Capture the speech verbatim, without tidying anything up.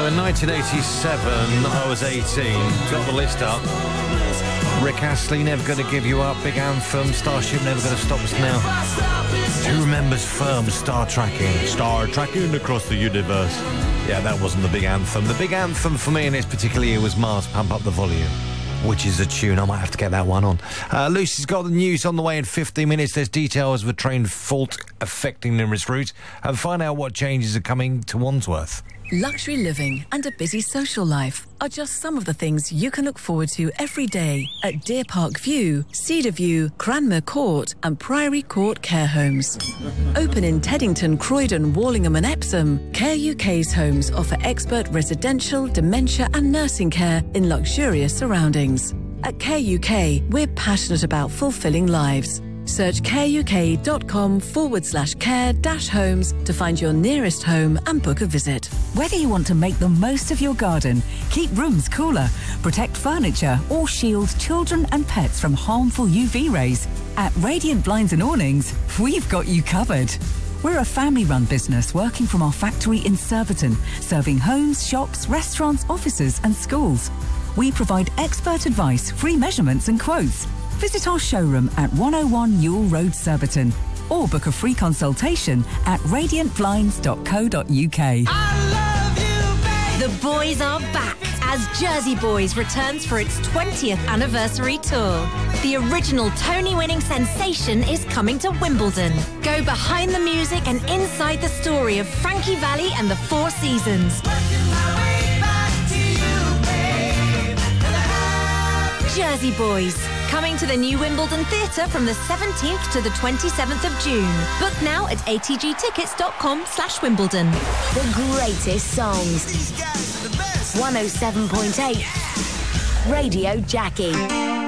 So in nineteen eighty-seven, I was eighteen. Got the list up. Rick Astley, Never Gonna Give You Up. Big anthem. Starship, Never Gonna Stop Us Now. Who remembers Firm Star Tracking? Star Tracking across the universe. Yeah, that wasn't the big anthem. The big anthem for me in this particular year was Mars, Pump Up the Volume, which is a tune. I might have to get that one on. Uh, Lucy's got the news on the way in fifteen minutes. There's details of a train fault affecting numerous routes, and find out what changes are coming to Wandsworth. Luxury living and a busy social life are just some of the things you can look forward to every day at Deer Park View, Cedar View, Cranmer Court and Priory Court Care Homes. Open in Teddington, Croydon, Wallingham and Epsom, Care U K's homes offer expert residential, dementia and nursing care in luxurious surroundings. At Care U K, we're passionate about fulfilling lives. Search careuk.com forward slash care dash homes to find your nearest home and book a visit. Whether you want to make the most of your garden, keep rooms cooler, protect furniture or shield children and pets from harmful U V rays, at Radiant Blinds and Awnings, we've got you covered. We're a family-run business working from our factory in Surbiton, serving homes, shops, restaurants, offices and schools. We provide expert advice, free measurements and quotes. Visit our showroom at one oh one Newell Road, Surbiton, or book a free consultation at radiant blinds dot co dot uk. The boys are back as Jersey Boys returns for its twentieth anniversary tour. The original Tony-winning sensation is coming to Wimbledon. Go behind the music and inside the story of Frankie Valli and the Four Seasons. Jersey Boys, coming to the new Wimbledon Theatre from the seventeenth to the twenty-seventh of June. Book now at atgtickets.com slash Wimbledon. The greatest songs. one oh seven point eight Radio Jackie.